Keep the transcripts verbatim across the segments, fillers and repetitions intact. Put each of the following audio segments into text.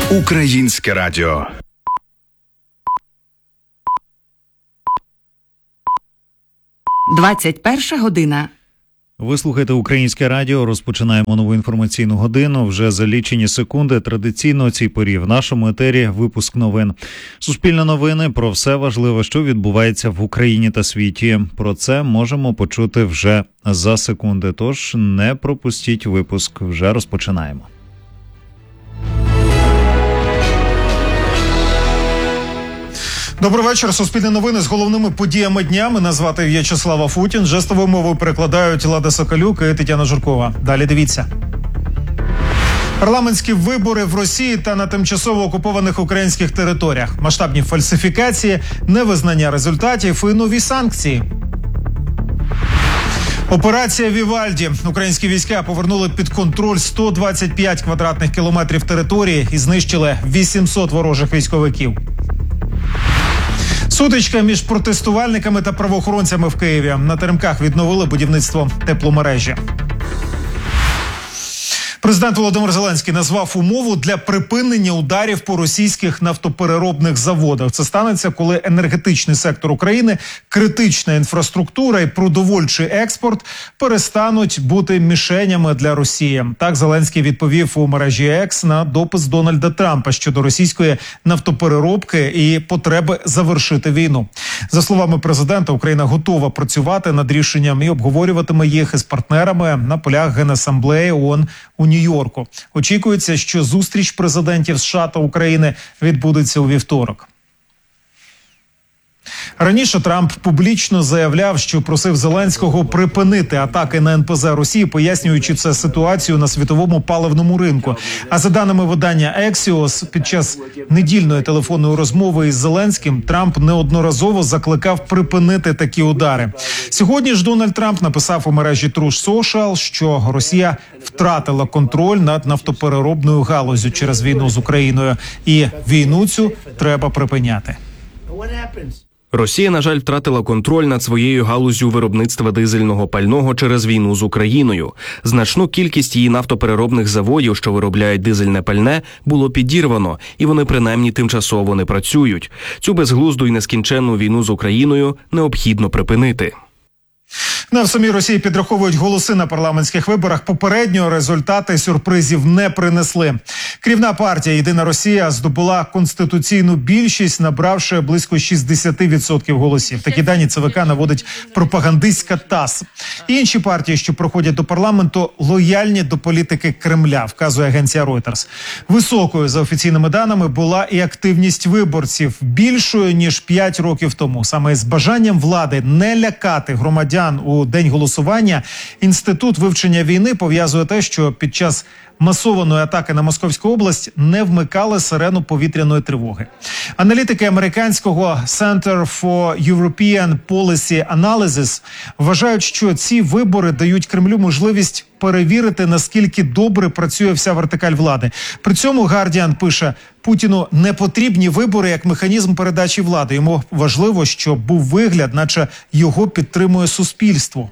Українське радіо. двадцять перша година. Ви слухаєте Українське радіо. Розпочинаємо нову інформаційну годину. Вже за лічені секунди традиційно о цій порі в нашому етері випуск новин. Суспільне новини про все важливе, що відбувається в Україні та світі. Про це можемо почути вже за секунди. Тож не пропустіть випуск. Вже розпочинаємо. Добрий вечір. Суспільне новини з головними подіями дня. Мене звати В'ячеслав Афутін. Жестовою мовою перекладають Лада Соколюк і Тетяна Журкова. Далі дивіться. Парламентські вибори в Росії та на тимчасово окупованих українських територіях. Масштабні фальсифікації, невизнання результатів і нові санкції. Операція «Вівальді». Українські війська повернули під контроль сто двадцять п'ять квадратних кілометрів території і знищили вісімсот ворожих військовиків. Сутичка між протестувальниками та правоохоронцями в Києві. На теремках відновили будівництво тепломережі. Президент Володимир Зеленський назвав умову для припинення ударів по російських нафтопереробних заводах. Це станеться, коли енергетичний сектор України, критична інфраструктура і продовольчий експорт перестануть бути мішенями для Росії. Так Зеленський відповів у мережі Екс на допис Дональда Трампа щодо російської нафтопереробки і потреби завершити війну. За словами президента, Україна готова працювати над рішенням і обговорюватиме їх із партнерами на полях Генасамблеї ООН у Нью-Йорку. Очікується, що зустріч президентів США та України відбудеться у вівторок. Раніше Трамп публічно заявляв, що просив Зеленського припинити атаки на ен пе зе Росії, пояснюючи це ситуацію на світовому паливному ринку. А за даними видання Ексіос, під час недільної телефонної розмови із Зеленським Трамп неодноразово закликав припинити такі удари. Сьогодні ж Дональд Трамп написав у мережі Truth Social, що Росія втратила контроль над нафтопереробною галуззю через війну з Україною. І війну цю треба припиняти. Росія, на жаль, втратила контроль над своєю галуззю виробництва дизельного пального через війну з Україною. Значну кількість її нафтопереробних заводів, що виробляють дизельне пальне, було підірвано, і вони принаймні тимчасово не працюють. Цю безглузду і нескінченну війну з Україною необхідно припинити. На в самій Росії підраховують голоси на парламентських виборах. Попередньо результати сюрпризів не принесли. Керівна партія «Єдина Росія» здобула конституційну більшість, набравши близько шістдесят відсотків голосів. Такі дані ЦВК наводить пропагандистська ТАСС. Інші партії, що проходять до парламенту, лояльні до політики Кремля, вказує агенція Reuters. Високою, за офіційними даними, була і активність виборців, більшою, ніж п'ять років тому. Саме з бажанням влади не лякати громадян у день голосування Інститут вивчення війни пов'язує те, що під час масованої атаки на Московську область не вмикали сирену повітряної тривоги. Аналітики американського Center for European Policy Analysis вважають, що ці вибори дають Кремлю можливість перевірити, наскільки добре працює вся вертикаль влади. При цьому Guardian пише, Путіну не потрібні вибори як механізм передачі влади. Йому важливо, щоб був вигляд, наче його підтримує суспільство.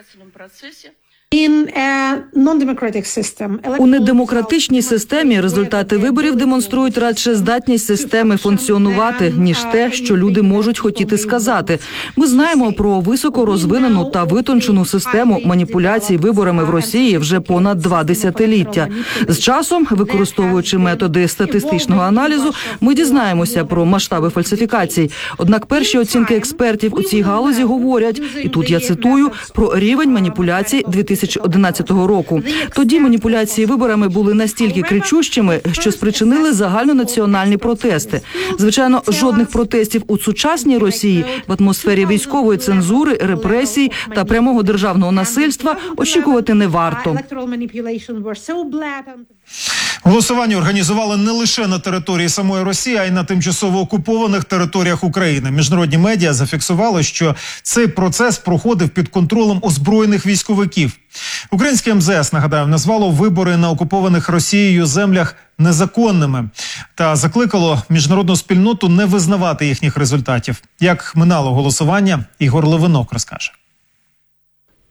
У недемократичній системі результати виборів демонструють радше здатність системи функціонувати, ніж те, що люди можуть хотіти сказати. Ми знаємо про високо розвинену та витончену систему маніпуляцій виборами в Росії вже понад два десятиліття. З часом, використовуючи методи статистичного аналізу, ми дізнаємося про масштаби фальсифікацій. Однак перші оцінки експертів у цій галузі говорять, і тут я цитую, про рівень маніпуляцій дві тисячі одинадцятого року. Тоді маніпуляції виборами були настільки кричущими, що спричинили загальнонаціональні протести. Звичайно, жодних протестів у сучасній Росії в атмосфері військової цензури, репресій та прямого державного насильства очікувати не варто. Голосування організували не лише на території самої Росії, а й на тимчасово окупованих територіях України. Міжнародні медіа зафіксували, що цей процес проходив під контролем озброєних військовиків. Українське ем зе ес, нагадаю, назвало вибори на окупованих Росією землях незаконними та закликало міжнародну спільноту не визнавати їхніх результатів. Як минало голосування, Ігор Левинок розкаже.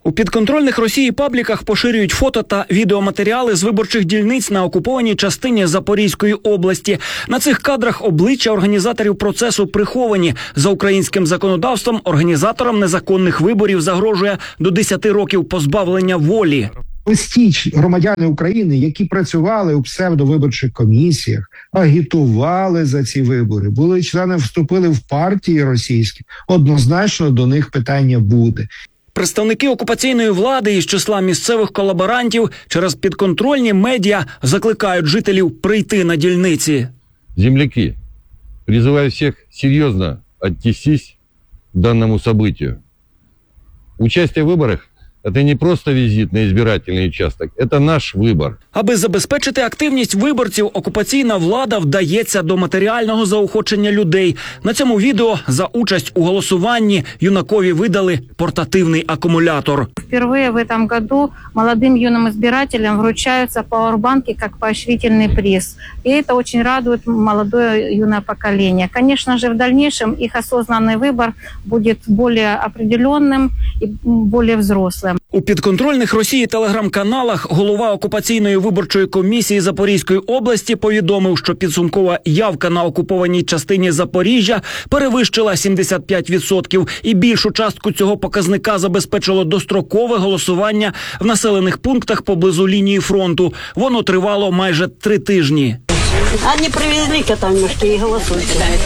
У підконтрольних Росії пабліках поширюють фото та відеоматеріали з виборчих дільниць на окупованій частині Запорізької області. На цих кадрах обличчя організаторів процесу приховані. За українським законодавством організаторам незаконних виборів загрожує до десяти років позбавлення волі. Ось громадяни України, які працювали у псевдовиборчих комісіях, агітували за ці вибори, були членами, вступили в партії російські, однозначно до них питання буде. Представники окупаційної влади із числа місцевих колаборантів через підконтрольні медіа закликають жителів прийти на дільниці. Земляки, призываю всех серьезно отнестись к данному событию. Участие в выборах – это не просто визит на избирательный участок, это наш выбор. Аби забезпечити активність виборців, окупаційна влада вдається до матеріального заохочення людей. На цьому відео за участь у голосуванні юнакові видали портативний акумулятор. Впервые в этом году молодым юным избирателям вручаются пауэрбанки как поощрительный приз. И это очень радует молодое юное поколение. Конечно же, в дальнейшем их осознанный выбор будет более определенным и более взрослым. У підконтрольних Росії телеграм-каналах голова окупаційної виборчої комісії Запорізької області повідомив, що підсумкова явка на окупованій частині Запоріжжя перевищила сімдесят п'ять відсотків, і більшу частку цього показника забезпечило дострокове голосування в населених пунктах поблизу лінії фронту. Воно тривало майже три тижні. Вони привезли катанушки і голосують.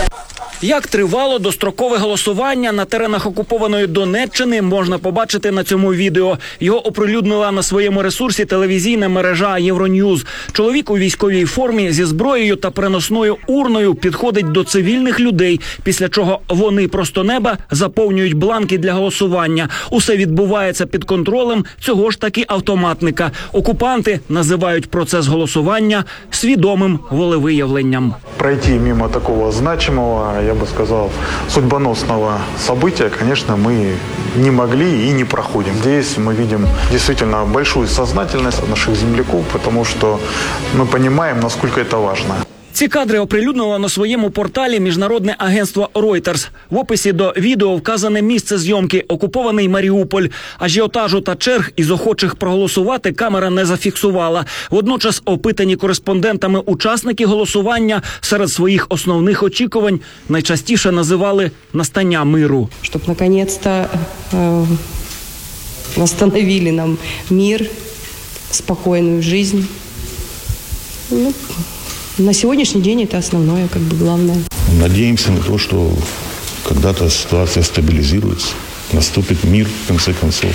Як тривало дострокове голосування на теренах окупованої Донеччини, можна побачити на цьому відео. Його оприлюднила на своєму ресурсі телевізійна мережа Євроньюз. Чоловік у військовій формі зі зброєю та переносною урною підходить до цивільних людей, після чого вони просто неба заповнюють бланки для голосування. Усе відбувається під контролем цього ж таки автоматника. Окупанти називають процес голосування свідомим волевиявленням. Пройти мимо такого значимого, я бы сказал, судьбоносного события, конечно, мы не могли и не проходим. Здесь мы видим действительно большую сознательность наших земляков, потому что мы понимаем, насколько это важно. Ці кадри оприлюднило на своєму порталі міжнародне агентство Reuters. В описі до відео вказане місце зйомки – окупований Маріуполь. Ажіотажу та черг із охочих проголосувати камера не зафіксувала. Водночас опитані кореспондентами учасники голосування серед своїх основних очікувань найчастіше називали настання миру. Щоб, наконець-то, э, восстановили нам мир, спокійну життя. Ну, на сегодняшний день это основное, как бы главное. Надеемся на то, что когда-то ситуация стабилизируется, наступит мир, в конце концов.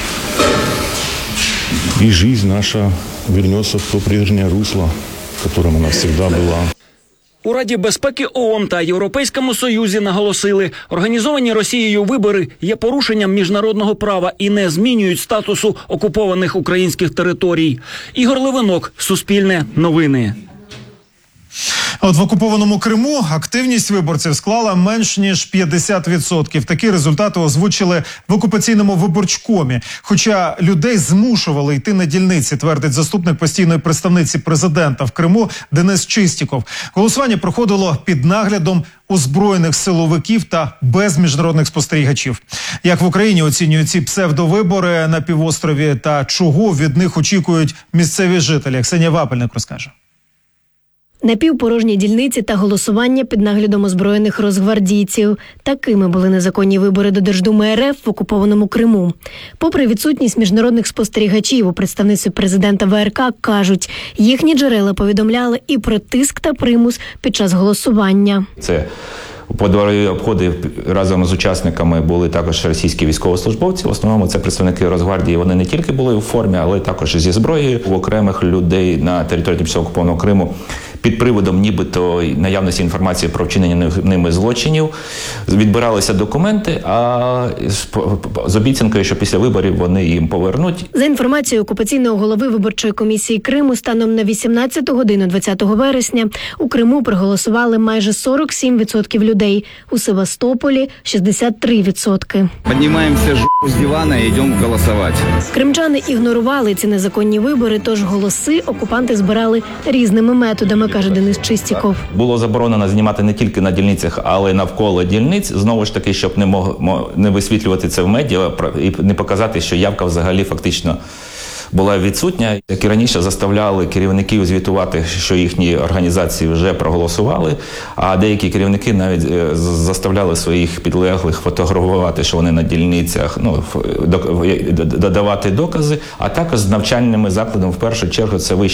И жизнь наша вернется в то прежнее русло, в котором она всегда была. У Раді безпеки ООН та Європейському Союзі наголосили, організовані Росією вибори є порушенням міжнародного права і не змінюють статусу окупованих українських територій. Ігор Левинок, Суспільне новини. От в окупованому Криму активність виборців склала менш ніж п'ятдесят відсотків. Такі результати озвучили в окупаційному виборчкомі. Хоча людей змушували йти на дільниці, твердить заступник постійної представниці президента в Криму Денис Чистіков. Голосування проходило під наглядом озброєних силовиків та без міжнародних спостерігачів. Як в Україні оцінюють ці псевдовибори на півострові та чого від них очікують місцеві жителі? Ксенія Вапельник розкаже. Напівпорожні дільниці та голосування під наглядом озброєних розгвардійців. Такими були незаконні вибори до Держдуми РФ в окупованому Криму. Попри відсутність міжнародних спостерігачів, у представництві президента ВРК кажуть, їхні джерела повідомляли і про тиск та примус під час голосування. Це подворові обходи разом з учасниками були також російські військовослужбовці. В основному це представники Росгвардії. Вони не тільки були у формі, але також зі зброєю. У окремих людей на території тимчасово окупованого Криму під приводом нібито наявності інформації про вчинення ними злочинів відбиралися документи, а з обіцянкою, що після виборів вони їм повернуть. За інформацією окупаційного голови виборчої комісії Криму, станом на вісімнадцяту годину двадцятого вересня у Криму проголосували майже сорок сім відсотків людей, у Севастополі – шістдесят три відсотки. Піднімаємося з дивана і йдемо голосувати. Кримчани ігнорували ці незаконні вибори, тож голоси окупанти збирали різними методами, саме, каже Денис Чистіков. Було заборонено знімати не тільки на дільницях, але й навколо дільниць. Знову ж таки, щоб не мог не висвітлювати це в медіа і не показати, що явка взагалі фактично була відсутня. Як і раніше, заставляли керівників звітувати, що їхні організації вже проголосували, а деякі керівники навіть заставляли своїх підлеглих фотографувати, що вони на дільницях, ну, додавати докази, а також з навчальними закладами, в першу чергу, це вищі